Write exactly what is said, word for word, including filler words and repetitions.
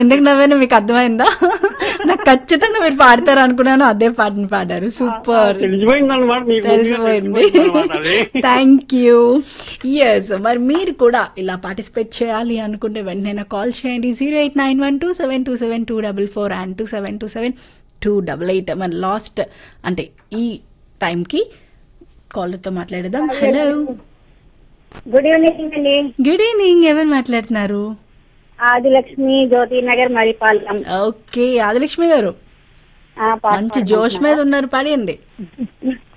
ఎందుకు నవ్వాను మీకు అర్థమైందా? నాకు ఖచ్చితంగా మీరు పాడతారు అనుకున్నాను, అదే పాటను పాడారు. సూపర్, తెలిసిపోయింది అనమాట మీకు ముందుగా తెలిసిపోయింది. తెలిసిపోయిందన్నమాట అది. Thank you. ఎస్, మరి మీరు కూడా ఇలా పార్టిసిపేట్ చేయాలి అనుకుంటే వెంటనే కాల్ చేయండి. Zero eight nine one two seven two seven two double four and two seven two seven two double eight. మన లాస్ట్ అంటే ఈ టైంకి కాలర్తో మాట్లాడదాం. హలో, గుడ్ ఈవినింగ్ అండి. Good evening. ఎవరు మాట్లాడుతున్నారు? ఆదిలక్ష్మి, జ్యోతి నగర్, మరిపాలెం. ఓకే, ఆదిలక్ష్మి గారు ఆ, పాట మంచి జోష్ మీద ఉన్నారు, పాడండి. పాడుకుంటున్నా.